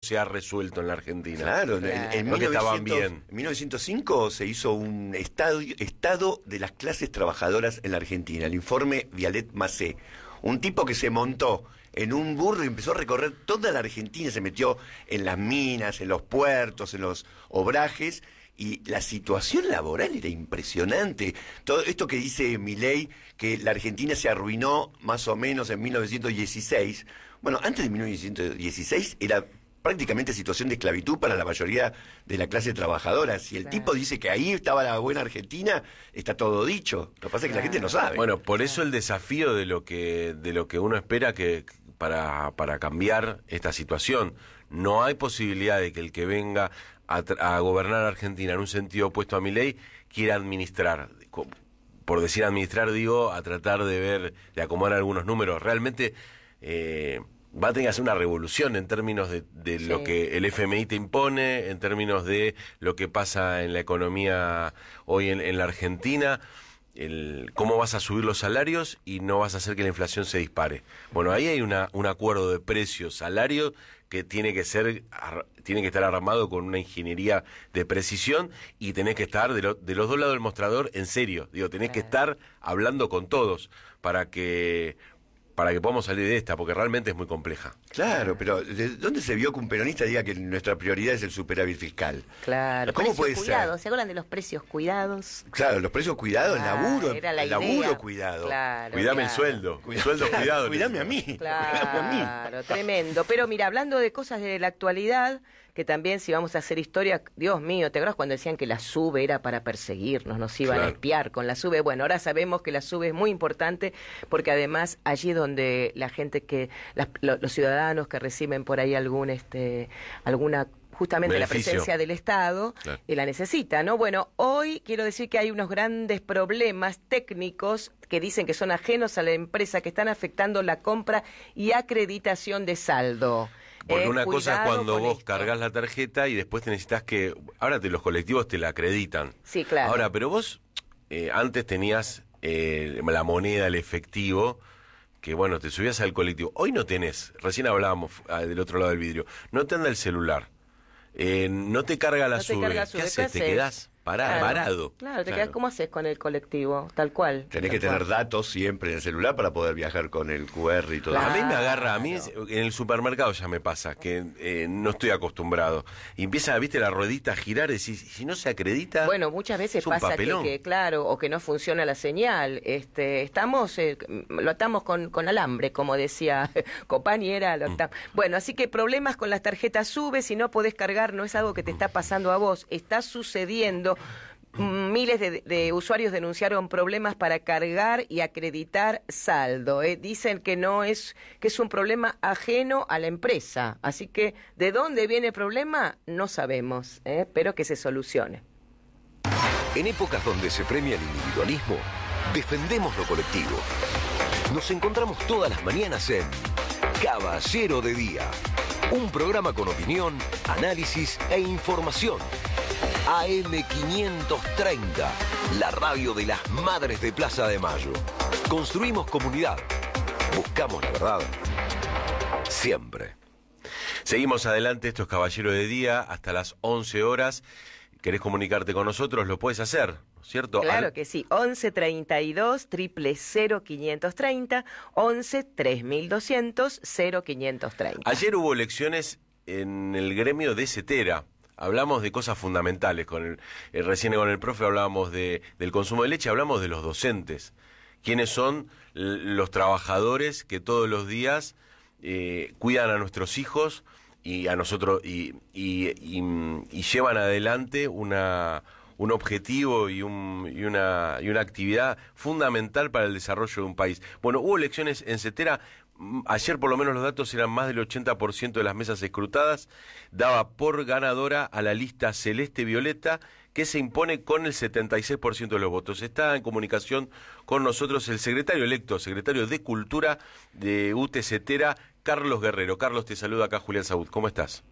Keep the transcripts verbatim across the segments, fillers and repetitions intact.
se ha resuelto en la Argentina. Claro, claro. en, en, no mil novecientos, estaban bien. en mil novecientos cinco se hizo un estado, estado de las clases trabajadoras en la Argentina, el informe Vialet-Macé. Un tipo que se montó en un burro y empezó a recorrer toda la Argentina, se metió en las minas, en los puertos, en los obrajes, y la situación laboral era impresionante. Todo esto que dice Milei, que la Argentina se arruinó más o menos en mil novecientos dieciséis, bueno, antes de mil novecientos dieciséis era prácticamente situación de esclavitud para la mayoría de la clase trabajadora. Si el claro. tipo dice que ahí estaba la buena Argentina, está todo dicho. Lo que pasa es que claro. la gente no sabe. Bueno, por eso el desafío de lo que de lo que uno espera que para para cambiar esta situación. No hay posibilidad de que el que venga a, a gobernar Argentina en un sentido opuesto a Milei quiera administrar. Por decir administrar, digo, a tratar de ver, de acomodar algunos números. Realmente eh, va a tener que hacer una revolución en términos de, de sí. lo que el F M I te impone, en términos de lo que pasa en la economía hoy en, en la Argentina, el cómo vas a subir los salarios y no vas a hacer que la inflación se dispare. Bueno, ahí hay una, un acuerdo de precios, salario, que tiene que ser, tiene que estar armado con una ingeniería de precisión y tenés que estar de, lo, de los dos lados del mostrador en serio. Digo, tenés claro. que estar hablando con todos para que para que podamos salir de esta, porque realmente es muy compleja. Claro, pero ¿de dónde se vio que un peronista diga que nuestra prioridad es el superávit fiscal? Claro, ¿cómo puede cuidados, ser? ¿Se acuerdan de los precios cuidados? Claro, los precios cuidados, el ah, laburo, era la el idea. laburo cuidado. Claro, Cuidame claro. el sueldo, el sueldo cuidado. Cuidame a mí. Claro, a mí. Tremendo. Pero mira, hablando de cosas de la actualidad, que también si vamos a hacer historia, Dios mío, ¿te acuerdas cuando decían que la SUBE era para perseguirnos, nos iban claro. a espiar con la SUBE? Bueno, ahora sabemos que la SUBE es muy importante porque además allí donde la gente que, las, lo, los ciudadanos que reciben por ahí algún, este, alguna justamente beneficio. La presencia del Estado claro. y la necesita, ¿no? Bueno, hoy quiero decir que hay unos grandes problemas técnicos que dicen que son ajenos a la empresa, que están afectando la compra y acreditación de saldo. Porque eh, una cosa es cuando vos esto. cargas la tarjeta y después te necesitas que... Ahora te, los colectivos te la acreditan. Sí, claro. Ahora, pero vos eh, antes tenías eh, la moneda, el efectivo, que bueno, te subías al colectivo. Hoy no tenés, recién hablábamos ah, del otro lado del vidrio, no te anda el celular. Eh, no te carga la no SUBE. Carga ¿Qué SUBE? haces? ¿Qué Te haces? quedás parado, claro. varado. Claro, te claro. quedás, ¿cómo haces con el colectivo? Tal cual. Tenés tal que cual. tener datos siempre en el celular para poder viajar con el Q R y todo. Claro. A mí me agarra, a mí en el supermercado ya me pasa, que eh, no estoy acostumbrado. Y empieza, viste, la ruedita a girar y decís, si no se acredita... Bueno, muchas veces pasa que, que, claro, o que no funciona la señal. Este, estamos, eh, lo atamos con, con alambre, como decía compañera. Lo mm. Bueno, así que problemas con las tarjetas SUBE, si no podés cargar, no es algo que te está pasando a vos, está sucediendo. Miles de, de usuarios denunciaron problemas para cargar y acreditar saldo. ¿eh? Dicen que no es, que es un problema ajeno a la empresa. Así que, ¿de dónde viene el problema? No sabemos, ¿eh? pero que se solucione. En épocas donde se premia el individualismo, defendemos lo colectivo. Nos encontramos todas las mañanas en Caballero de Día. Un programa con opinión, análisis e información. A M quinientos treinta, la radio de las madres de Plaza de Mayo. Construimos comunidad. Buscamos la verdad. Siempre. Seguimos adelante, esto es Caballero de Día, hasta las once horas. ¿Querés comunicarte con nosotros? Lo puedes hacer, ¿cierto? Claro Al... que sí, once treinta y dos, triple cero quinientos treinta, once tres mil doscientos, cero quinientos treinta. Ayer hubo elecciones en el gremio de Cetera. Hablamos de cosas fundamentales, con el, el recién con el profe hablábamos de, del consumo de leche, hablamos de los docentes. ¿Quiénes son los trabajadores que todos los días eh, cuidan a nuestros hijos y a nosotros y, y, y, y llevan adelante una un objetivo y, un, y, una, y una actividad fundamental para el desarrollo de un país? Bueno, hubo elecciones en Cetera. Ayer por lo menos los datos eran más del ochenta por ciento de las mesas escrutadas, daba por ganadora a la lista Celeste Violeta, que se impone con el setenta y seis por ciento de los votos. Está en comunicación con nosotros el secretario electo, secretario de Cultura de U T E Cetera, Carlos Guerrero. Carlos, te saluda acá Julián Saúd, ¿cómo estás?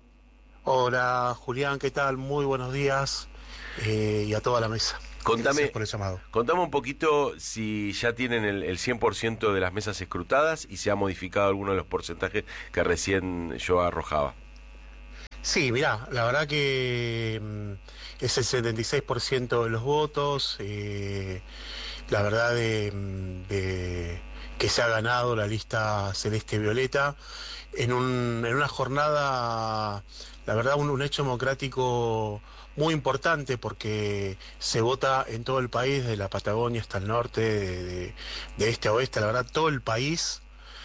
Hola Julián, ¿qué tal? Muy buenos días eh, y a toda la mesa. Contame, Gracias por el llamado. Contame un poquito si ya tienen el, el cien por ciento de las mesas escrutadas y se ha modificado alguno de los porcentajes que recién yo arrojaba. Sí, mirá, la verdad que mm, es el setenta y seis por ciento de los votos, eh, la verdad de, de que se ha ganado la lista celeste-violeta en, un, en una jornada, la verdad, un, un hecho democrático muy importante porque se vota en todo el país, de la Patagonia hasta el norte, de, de, de este a oeste, la verdad, todo el país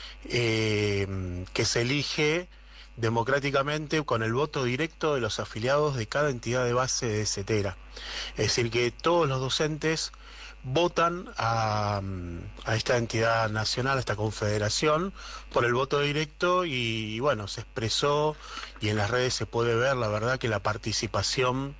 eh, que se elige democráticamente con el voto directo de los afiliados de cada entidad de base de CETERA. Es decir, que todos los docentes votan a, a esta entidad nacional, a esta confederación, por el voto directo y, y bueno, se expresó y en las redes se puede ver, la verdad, que la participación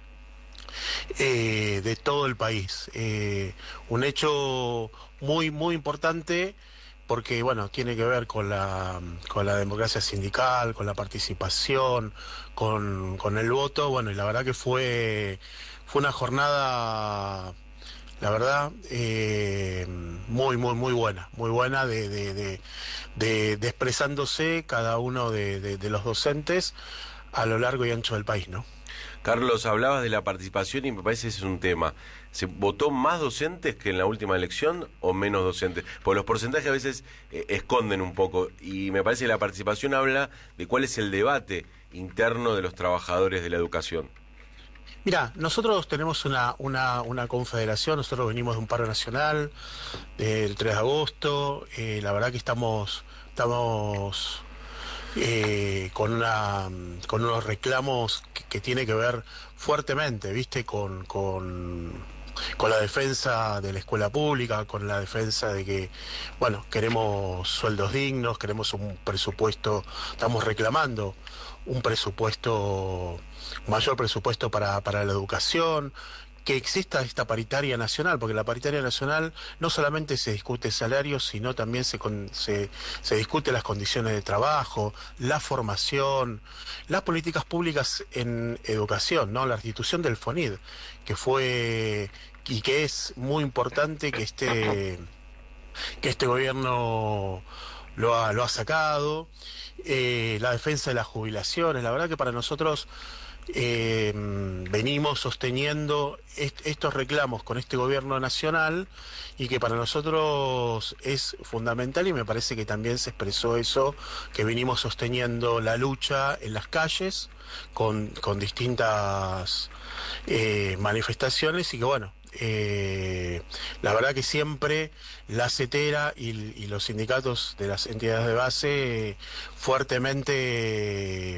eh, de todo el país. Eh, un hecho muy, muy importante porque, bueno, tiene que ver con la, con la democracia sindical, con la participación, con, con el voto, bueno, y la verdad que fue, fue una jornada, la verdad, eh, muy, muy, muy buena, muy buena de, de, de, de, de expresándose cada uno de, de, de los docentes a lo largo y ancho del país, ¿no? Carlos, hablabas de la participación y me parece que ese es un tema. ¿Se votó más docentes que en la última elección o menos docentes? Porque los porcentajes a veces eh, esconden un poco y me parece que la participación habla de cuál es el debate interno de los trabajadores de la educación. Mira, nosotros tenemos una, una, una confederación, nosotros venimos de un paro nacional del tres de agosto, eh, la verdad que estamos, estamos eh, con, una, con unos reclamos que, que tiene que ver fuertemente, ¿viste? Con, con, con la defensa de la escuela pública, con la defensa de que, bueno, queremos sueldos dignos, queremos un presupuesto, estamos reclamando un presupuesto, mayor presupuesto para, para la educación, que exista esta paritaria nacional, porque la paritaria nacional no solamente se discute salarios, sino también se, con, se, se discute las condiciones de trabajo, la formación, las políticas públicas en educación, ¿no? La institución del FONID, que fue y que es muy importante que este, que este gobierno lo ha, lo ha sacado. Eh, la defensa de las jubilaciones, la verdad que para nosotros eh, venimos sosteniendo est estos reclamos con este gobierno nacional y que para nosotros es fundamental y me parece que también se expresó eso, que venimos sosteniendo la lucha en las calles con, con distintas eh, manifestaciones y que bueno, Eh, la verdad que siempre la CETERA y, y los sindicatos de las entidades de base eh, fuertemente eh,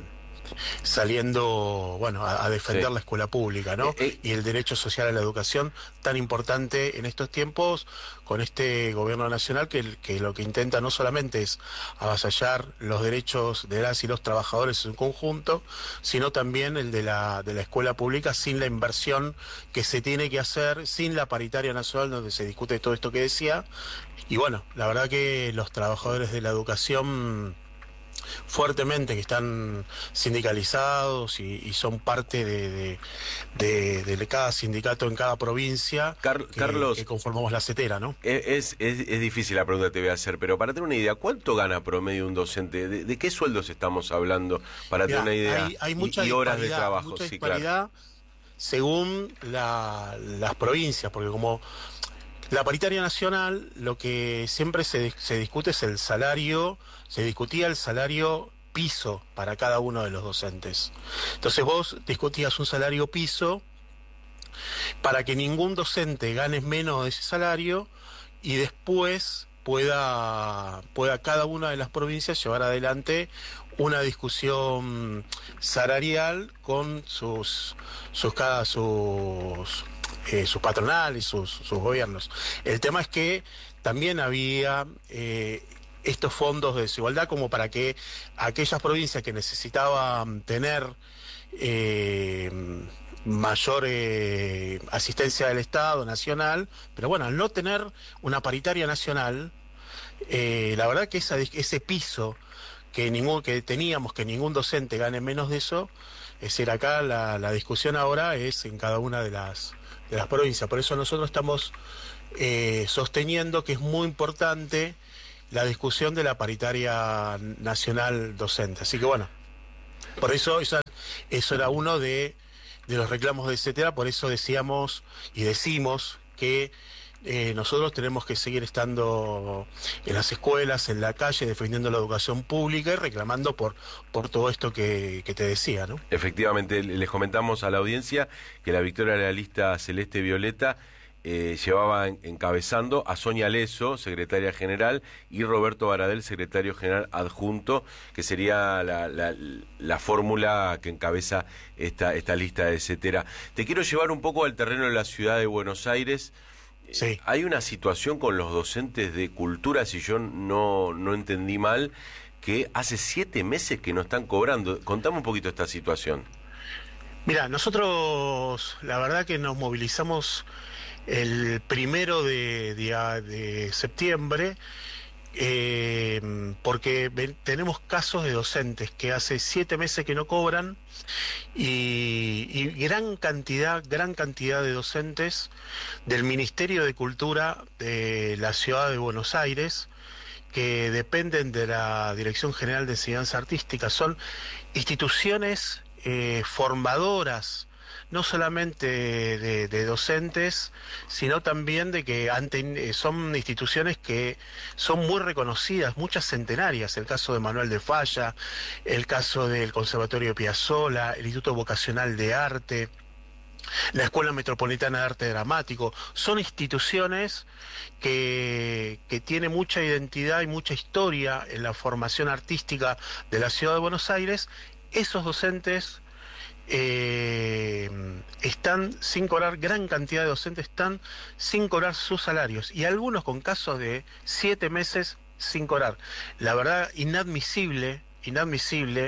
saliendo, bueno, a, a defender sí. la escuela pública, ¿no? Eh, eh. Y el derecho social a la educación, tan importante en estos tiempos, con este gobierno nacional que, que lo que intenta no solamente es avasallar los derechos de las y los trabajadores en su conjunto, sino también el de la, de la escuela pública sin la inversión que se tiene que hacer, sin la paritaria nacional donde se discute todo esto que decía. Y bueno, la verdad que los trabajadores de la educación fuertemente, que están sindicalizados y, y son parte de, de, de, de cada sindicato en cada provincia, Car que, Carlos, que conformamos la CETERA, ¿no? Es, es, es difícil la pregunta que te voy a hacer, pero para tener una idea, ¿cuánto gana promedio un docente? ¿De, de qué sueldos estamos hablando? Para Mirá, tener una idea. Hay, hay mucha y, y horas de trabajo. Mucha sí, disparidad claro. Según la, las provincias, porque como la paritaria nacional, lo que siempre se, se discute es el salario, se discutía el salario piso para cada uno de los docentes. Entonces vos discutías un salario piso para que ningún docente gane menos de ese salario y después pueda, pueda cada una de las provincias llevar adelante una discusión salarial con sus, sus, cada, sus Eh, sus patronales, sus, sus gobiernos. El tema es que también había eh, estos fondos de desigualdad como para que aquellas provincias que necesitaban tener eh, mayor eh, asistencia del Estado nacional, pero bueno, al no tener una paritaria nacional, eh, la verdad que esa, ese piso que, ningún, que teníamos, que ningún docente gane menos de eso, es decir, acá la, la discusión ahora es en cada una de las de las provincias. Por eso nosotros estamos eh, sosteniendo que es muy importante la discusión de la paritaria nacional docente. Así que bueno, por eso esa, eso era uno de, de los reclamos de etcétera, por eso decíamos y decimos que eh, nosotros tenemos que seguir estando en las escuelas, en la calle, defendiendo la educación pública y reclamando por, por todo esto que, que te decía, ¿no? Efectivamente, les comentamos a la audiencia que la victoria de la lista Celeste Violeta Eh, llevaba en, encabezando a Sonia Leso, secretaria general, y Roberto Baradel, secretario general adjunto, que sería la, la, la fórmula que encabeza esta, esta lista de etcétera. Te quiero llevar un poco al terreno de la ciudad de Buenos Aires. Sí. Hay una situación con los docentes de cultura, si yo no, no entendí mal, que hace siete meses que no están cobrando. Contame un poquito esta situación. Mira, nosotros la verdad que nos movilizamos el primero de, de, de septiembre, eh, porque ven, tenemos casos de docentes que hace siete meses que no cobran y, y gran cantidad, gran cantidad de docentes del Ministerio de Cultura de la Ciudad de Buenos Aires que dependen de la Dirección General de Enseñanza Artística. Son instituciones eh, formadoras, no solamente de, de docentes, sino también de que ante, son instituciones que son muy reconocidas, muchas centenarias, el caso de Manuel de Falla, el caso del Conservatorio Piazzolla, el Instituto Vocacional de Arte, la Escuela Metropolitana de Arte Dramático. Son instituciones que, que tienen mucha identidad y mucha historia en la formación artística de la Ciudad de Buenos Aires. Esos docentes Eh, están sin cobrar, gran cantidad de docentes están sin cobrar sus salarios y algunos con casos de siete meses sin cobrar. La verdad, inadmisible, inadmisible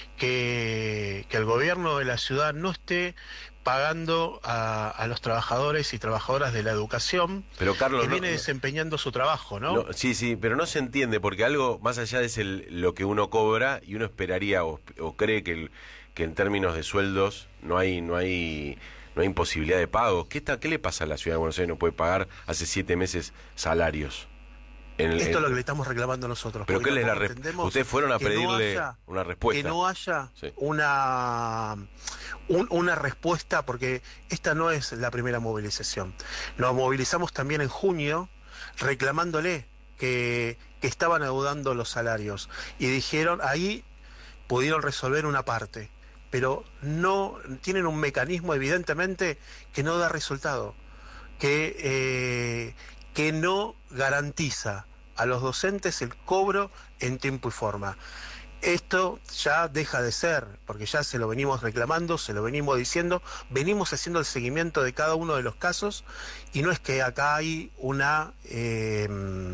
que, que el gobierno de la ciudad no esté pagando a, a los trabajadores y trabajadoras de la educación, pero Carlos, que no, viene no, desempeñando su trabajo, ¿no? no sí, sí, pero no se entiende, porque algo más allá es el, lo que uno cobra, y uno esperaría o, o cree que el que en términos de sueldos no hay no hay no hay imposibilidad de pago. ¿Qué está qué le pasa a la Ciudad de Buenos Aires? No puede pagar hace siete meses salarios. En el, Esto en... es lo que le estamos reclamando nosotros. ¿Pero qué les la re... Ustedes fueron a pedirle no haya, una respuesta? Que no haya sí. una un, una respuesta, porque esta no es la primera movilización. Nos movilizamos también en junio reclamándole que, que estaban adeudando los salarios y dijeron, ahí pudieron resolver una parte, pero no tienen un mecanismo evidentemente que no da resultado, que, eh, que no garantiza a los docentes el cobro en tiempo y forma. Esto ya deja de ser, porque ya se lo venimos reclamando, se lo venimos diciendo, venimos haciendo el seguimiento de cada uno de los casos, y no es que acá hay una... Eh,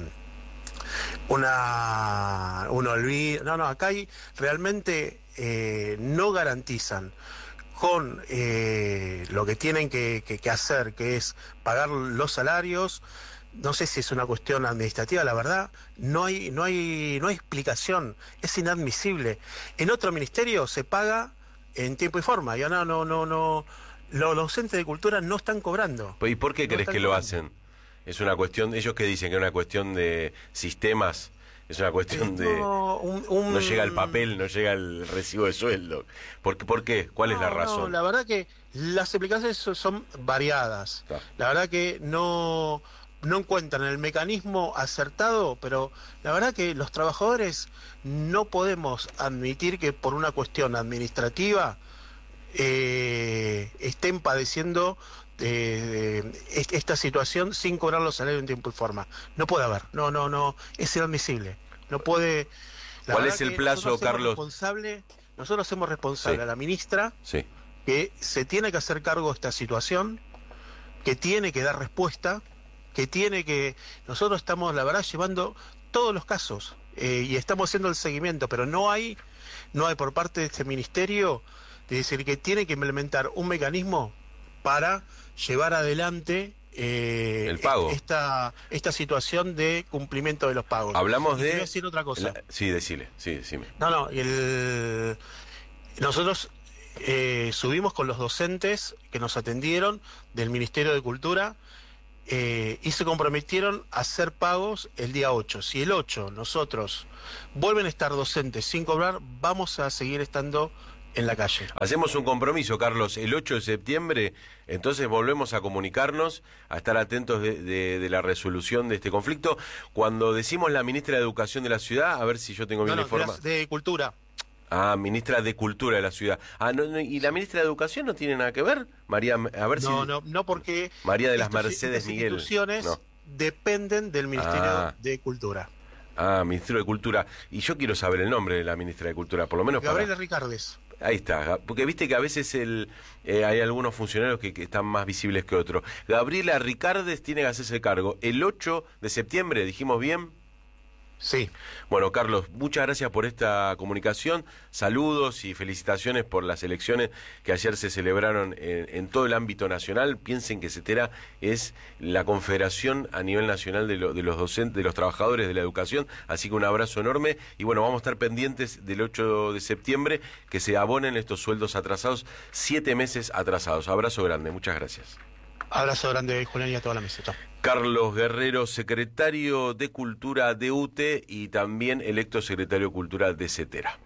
una un olvido, no, no, acá hay realmente eh, no garantizan con eh, lo que tienen que, que, que hacer, que es pagar los salarios. No sé si es una cuestión administrativa, la verdad, no hay, no hay, no hay explicación, es inadmisible. En otro ministerio se paga en tiempo y forma, ya no, no, no, no, los docentes de cultura no están cobrando. ¿Y por qué no crees que lo hacen? Es una cuestión, ellos que dicen que es una cuestión de sistemas, es una cuestión de... No, un, un... no llega el papel, no llega el recibo de sueldo. ¿Por qué? ¿Por qué? ¿Cuál no, es la razón? No, la verdad que las explicaciones son variadas. Ah. La verdad que no, no encuentran el mecanismo acertado, pero la verdad que los trabajadores no podemos admitir que por una cuestión administrativa eh, estén padeciendo de, de esta situación sin cobrar los salarios en tiempo y forma. No puede haber, no, no, no, es inadmisible. No puede. ¿Cuál es el plazo, Carlos? Responsable, nosotros hacemos responsable sí. a la ministra, sí. que se tiene que hacer cargo de esta situación, que tiene que dar respuesta, que tiene que... Nosotros estamos, la verdad, llevando todos los casos eh, y estamos haciendo el seguimiento, pero no hay, no hay por parte de este ministerio de decir que tiene que implementar un mecanismo para llevar adelante eh, el pago. Esta, esta situación de cumplimiento de los pagos. Hablamos y de... Voy a decir otra cosa. La... Sí, decile, sí, decime. No, no, el... nosotros eh, subimos con los docentes que nos atendieron del Ministerio de Cultura eh, y se comprometieron a hacer pagos el día ocho. Si el ocho nosotros vuelven a estar docentes sin cobrar, vamos a seguir estando en la calle. Hacemos un compromiso, Carlos, el ocho de septiembre, entonces volvemos a comunicarnos, a estar atentos de, de, de la resolución de este conflicto. Cuando decimos la ministra de Educación de la ciudad, a ver si yo tengo bien no, la no, información. de, de Cultura. Ah, ministra de Cultura de la ciudad. Ah, no, no, ¿y la ministra de Educación no tiene nada que ver? María, a ver no, si... No, no, porque... María de las estos, Mercedes estas Miguel. instituciones No. dependen del Ministerio Ah. de Cultura. Ah, Ministerio de Cultura. Y yo quiero saber el nombre de la ministra de Cultura, por lo menos Gabriela para... Ricardes. Ahí está, porque viste que a veces el, eh, hay algunos funcionarios que, que están más visibles que otros. Gabriela Ricardes tiene que hacerse cargo el ocho de septiembre, ¿dijimos bien? Sí. Bueno, Carlos, muchas gracias por esta comunicación, saludos y felicitaciones por las elecciones que ayer se celebraron en, en todo el ámbito nacional. Piensen que CETERA es la confederación a nivel nacional de, lo, de los docentes, de los trabajadores de la educación, así que un abrazo enorme y bueno, vamos a estar pendientes del ocho de septiembre que se abonen estos sueldos atrasados, siete meses atrasados. Abrazo grande, muchas gracias. Abrazo grande, Julián, y a toda la mesa. Chao. Carlos Guerrero, secretario de Cultura de U T E y también electo secretario de Cultura de CETERA.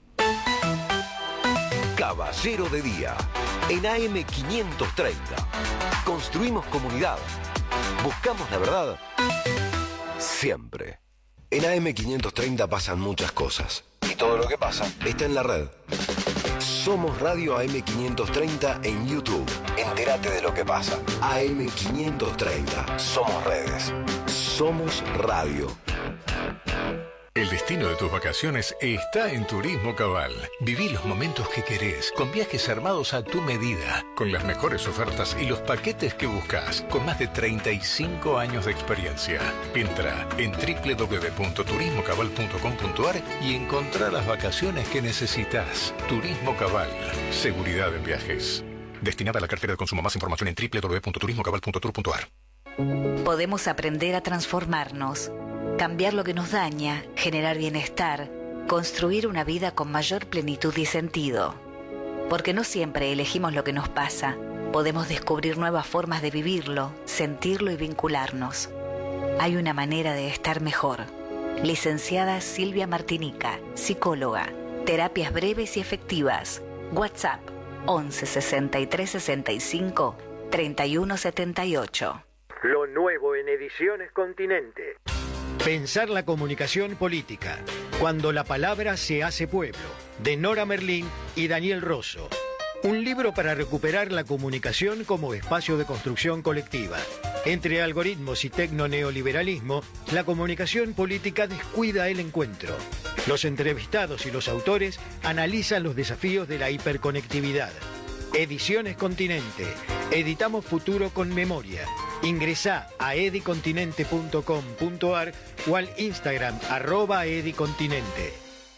Caballero de Día, en A M quinientos treinta. Construimos comunidad. Buscamos la verdad. Siempre. En A M quinientos treinta pasan muchas cosas. Y todo lo que pasa está en la red. Somos Radio A M quinientos treinta en YouTube. Entérate de lo que pasa. A M quinientos treinta. Somos redes. Somos radio. El destino de tus vacaciones está en Turismo Cabal. Viví los momentos que querés, con viajes armados a tu medida, con las mejores ofertas y los paquetes que buscas, con más de treinta y cinco años de experiencia. Entra en doble u doble u doble u punto turismo cabal punto com punto a r y encontrá las vacaciones que necesitas. Turismo Cabal. Seguridad en viajes. Destinada a la cartera de consumo. Más información en doble u doble u doble u punto turismo cabal punto tour punto a r. Podemos aprender a transformarnos, cambiar lo que nos daña, generar bienestar, construir una vida con mayor plenitud y sentido. Porque no siempre elegimos lo que nos pasa, podemos descubrir nuevas formas de vivirlo, sentirlo y vincularnos. Hay una manera de estar mejor. Licenciada Silvia Martinica, psicóloga. Terapias breves y efectivas. WhatsApp once sesenta y tres sesenta y cinco treinta y uno setenta y ocho. Lo nuevo en Ediciones Continente. Pensar la comunicación política, cuando la palabra se hace pueblo, de Nora Merlín y Daniel Rosso. Un libro para recuperar la comunicación como espacio de construcción colectiva. Entre algoritmos y tecno-neoliberalismo, la comunicación política descuida el encuentro. Los entrevistados y los autores analizan los desafíos de la hiperconectividad. Ediciones Continente. Editamos futuro con memoria. Ingresá a edicontinente punto com punto a r o al Instagram arroba edicontinente.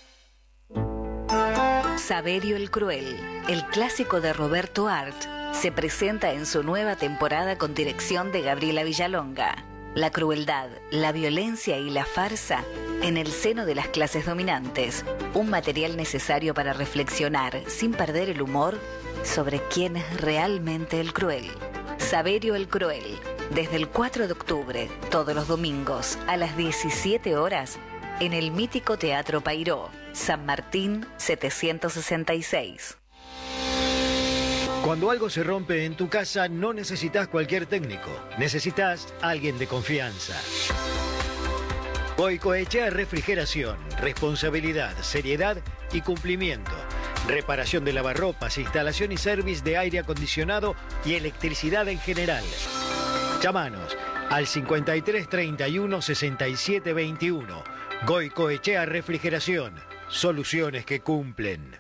Saverio el Cruel, el clásico de Roberto Art, se presenta en su nueva temporada con dirección de Gabriela Villalonga. La crueldad, la violencia y la farsa en el seno de las clases dominantes. Un material necesario para reflexionar, sin perder el humor, sobre quién es realmente el cruel. Saverio el Cruel, desde el cuatro de octubre, todos los domingos, a las diecisiete horas, en el mítico Teatro Pairó, San Martín setecientos sesenta y seis. Cuando algo se rompe en tu casa, no necesitas cualquier técnico, necesitas alguien de confianza. Goicoechea Refrigeración, responsabilidad, seriedad y cumplimiento. Reparación de lavarropas, instalación y service de aire acondicionado y electricidad en general. Llámanos al cincuenta y tres treinta y uno sesenta y siete veintiuno. Goicoechea Refrigeración, soluciones que cumplen.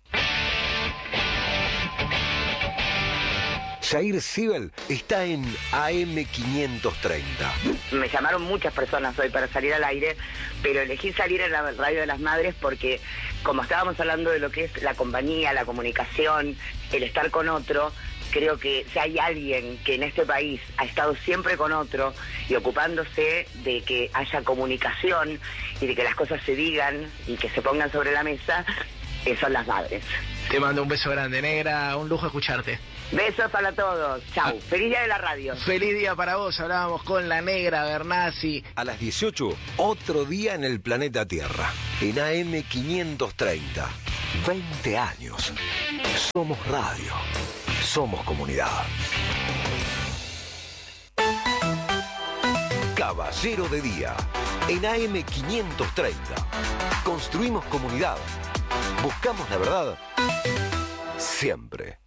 Jair Sibel está en A M quinientos treinta. Me llamaron muchas personas hoy para salir al aire, pero elegí salir en la Radio de las Madres porque, como estábamos hablando de lo que es la compañía, la comunicación, el estar con otro, creo que si hay alguien que en este país ha estado siempre con otro y ocupándose de que haya comunicación y de que las cosas se digan y que se pongan sobre la mesa, eh, son las madres. Te mando un beso grande, negra, un lujo escucharte. Besos para todos. Chau. Feliz día de la radio. Feliz día para vos. Hablábamos con la negra Bernasi. A las dieciocho, otro día en el planeta Tierra. En A M quinientos treinta. veinte años. Somos radio. Somos comunidad. Caballero de Día. En A M quinientos treinta. Construimos comunidad. Buscamos la verdad. Siempre.